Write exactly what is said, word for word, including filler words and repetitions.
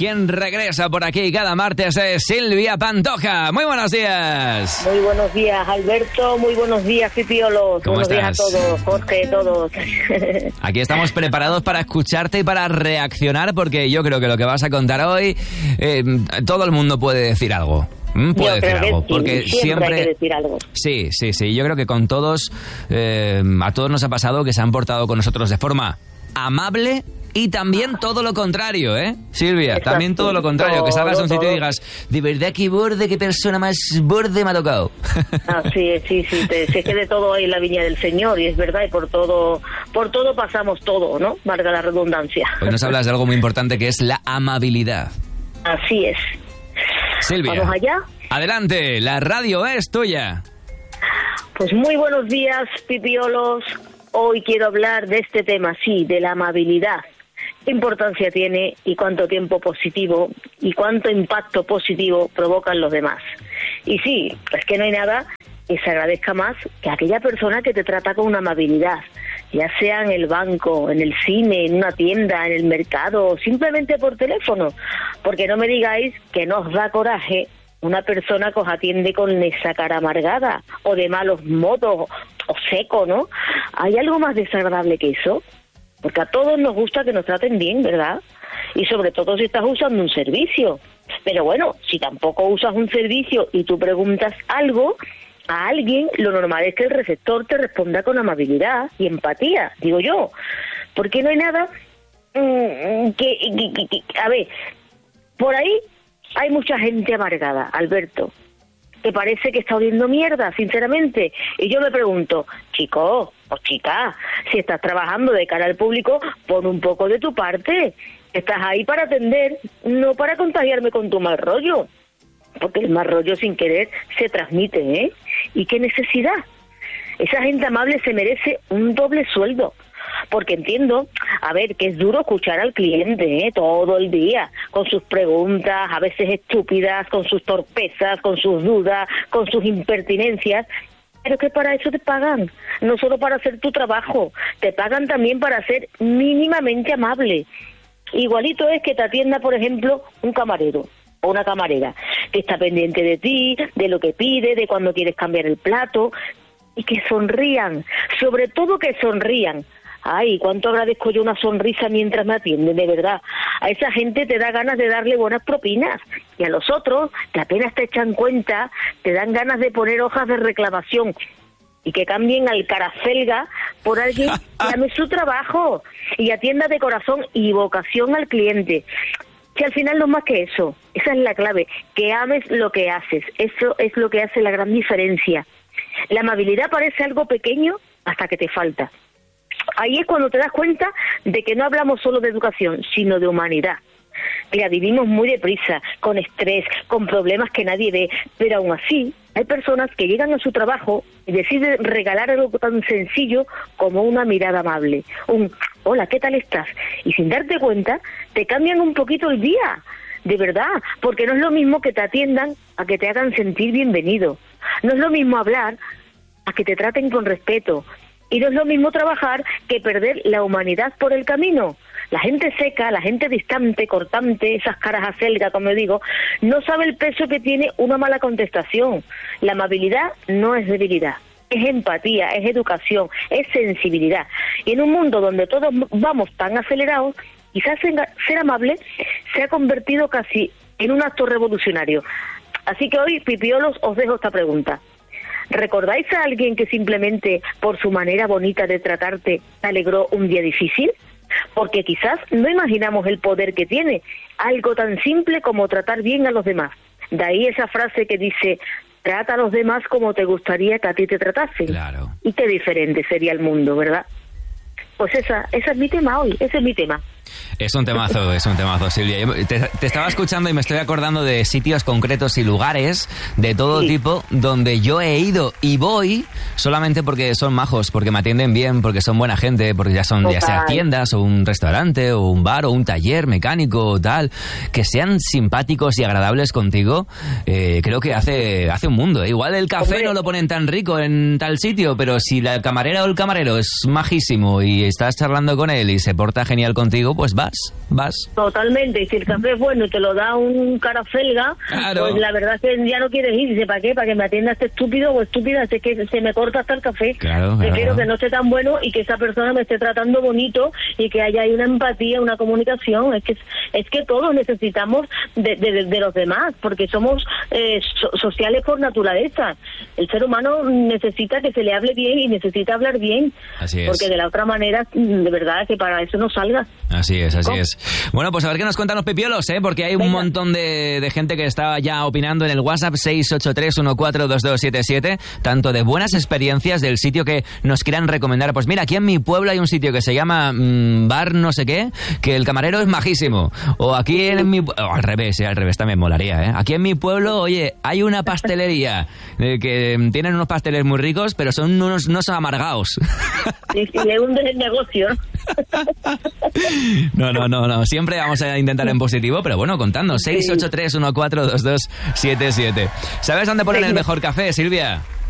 Quien regresa por aquí cada martes es Silvia Pantoja. Muy buenos días. Muy buenos días, Alberto. Muy buenos días, Pipiolos. ¿Cómo buenos estás? días a todos, Jorge, todos. Aquí estamos preparados para escucharte y para reaccionar, porque yo creo que lo que vas a contar hoy, eh, todo el mundo puede decir algo. Mm, puede Yo decir creo algo, que sí, porque siempre, siempre hay que decir algo. Sí, sí, sí. Yo creo que con todos, eh, a todos nos ha pasado que se han portado con nosotros de forma amable y también todo lo contrario, ¿eh? Silvia, Exacto. también todo lo contrario, Todo, que salgas a un sitio y todo. digas, de verdad que borde, qué persona más borde me ha tocado. Así es, sí, sí, te, se quede todo ahí en la viña del Señor, y es verdad, y por todo, por todo pasamos todo, ¿no? Valga la redundancia. Hoy nos hablas de algo muy importante que es la amabilidad. Así es. Silvia, ¿Vamos allá? adelante, la radio es tuya. Pues muy buenos días, Pipiolos. Hoy quiero hablar de este tema, sí, de la amabilidad. ¿Qué importancia tiene y cuánto tiempo positivo y cuánto impacto positivo provocan los demás? Y sí, es que no hay nada que se agradezca más que aquella persona que te trata con una amabilidad, ya sea en el banco, en el cine, en una tienda, en el mercado, o simplemente por teléfono. Porque no me digáis que no os da coraje una persona que os atiende con esa cara amargada, o de malos modos, o seco, ¿no? ¿Hay algo más desagradable que eso? Porque a todos nos gusta que nos traten bien, ¿verdad? Y sobre todo si estás usando un servicio. Pero bueno, si tampoco usas un servicio y tú preguntas algo a alguien, lo normal es que el receptor te responda con amabilidad y empatía, digo yo. Porque no hay nada mmm, que, que, que, que... A ver, por ahí hay mucha gente amargada, Alberto, que parece que está oliendo mierda, sinceramente. Y yo me pregunto, chico o chica, si estás trabajando de cara al público, pon un poco de tu parte. Estás ahí para atender, no para contagiarme con tu mal rollo. Porque el mal rollo sin querer se transmite, ¿eh? ¿Y qué necesidad? Esa gente amable se merece un doble sueldo. Porque entiendo, a ver, que es duro escuchar al cliente, ¿eh? Todo el día, con sus preguntas, a veces estúpidas, con sus torpezas, con sus dudas, con sus impertinencias, pero que para eso te pagan, no solo para hacer tu trabajo, te pagan también para ser mínimamente amable. Igualito es que te atienda, por ejemplo, un camarero o una camarera, que está pendiente de ti, de lo que pide, de cuando quieres cambiar el plato, y que sonrían, sobre todo que sonrían. Ay, cuánto agradezco yo una sonrisa mientras me atienden, de verdad. A esa gente te da ganas de darle buenas propinas, y a los otros, que apenas te echan cuenta, te dan ganas de poner hojas de reclamación y que cambien al caracelga por alguien que ame su trabajo y atienda de corazón y vocación al cliente. Que al final no es más que eso, esa es la clave, que ames lo que haces, eso es lo que hace la gran diferencia. La amabilidad parece algo pequeño hasta que te falta. Ahí es cuando te das cuenta de que no hablamos solo de educación, sino de humanidad. Mira, vivimos muy deprisa, con estrés, con problemas que nadie ve, pero aún así hay personas que llegan a su trabajo y deciden regalar algo tan sencillo como una mirada amable, un hola, ¿qué tal estás? Y sin darte cuenta, te cambian un poquito el día, de verdad, porque no es lo mismo que te atiendan a que te hagan sentir bienvenido. No es lo mismo hablar a que te traten con respeto. Y no es lo mismo trabajar que perder la humanidad por el camino. La gente seca, la gente distante, cortante, esas caras a selga, como digo, no sabe el peso que tiene una mala contestación. La amabilidad no es debilidad, es empatía, es educación, es sensibilidad. Y en un mundo donde todos vamos tan acelerados, quizás ser amable se ha convertido casi en un acto revolucionario. Así que hoy, Pipiolos, os dejo esta pregunta. ¿Recordáis a alguien que simplemente por su manera bonita de tratarte te alegró un día difícil? Porque quizás no imaginamos el poder que tiene algo tan simple como tratar bien a los demás. De ahí esa frase que dice, trata a los demás como te gustaría que a ti te tratasen. Claro. Y qué diferente sería el mundo, ¿verdad? Pues esa, ese es mi tema hoy, ese es mi tema. Es un temazo, es un temazo, Silvia. Yo te, te estaba escuchando y me estoy acordando de sitios concretos y lugares de todo sí. tipo donde yo he ido y voy solamente porque son majos, porque me atienden bien, porque son buena gente, porque ya son, Total. ya sea tiendas o un restaurante o un bar o un taller mecánico o tal, que sean simpáticos y agradables contigo, eh, creo que hace, hace un mundo. ¿eh? Igual el café Hombre. no lo ponen tan rico en tal sitio, pero si la camarera o el camarero es majísimo y estás charlando con él y se porta genial contigo, pues vas, vas. Totalmente, y si el café es bueno y te lo da un carafelga, claro. pues la verdad es que ya no quieres ir. Dice, ¿para qué? ¿Para que me atienda este estúpido o estúpida? Es que se me corta hasta el café. Claro, Prefiero claro. que no esté tan bueno y que esa persona me esté tratando bonito y que haya ahí una empatía, una comunicación. Es que es que todos necesitamos de, de, de los demás, porque somos eh, so, sociales por naturaleza. El ser humano necesita que se le hable bien y necesita hablar bien. Así es. Porque de la otra manera, de verdad, que para eso no salga. Así es, así ¿Cómo? es. Bueno, pues a ver qué nos cuentan los pipiolos, ¿eh? Porque hay un Venga. montón de, de gente que está ya opinando en el WhatsApp seis ocho tres uno cuatro dos dos siete siete, tanto de buenas experiencias del sitio que nos quieran recomendar. Pues mira, aquí en mi pueblo hay un sitio que se llama mmm, Bar no sé qué, que el camarero es majísimo. O aquí en mi... Oh, al revés, eh, al revés también molaría, ¿eh? Aquí en mi pueblo, oye, hay una pastelería eh, que tienen unos pasteles muy ricos, pero son unos, unos amargados. Y si le hunden el negocio. No, no, no, no. Siempre vamos a intentar en positivo, pero bueno, contando. seis ocho tres uno cuatro dos dos siete siete. ¿Sabes dónde ponen el mejor café, Silvia?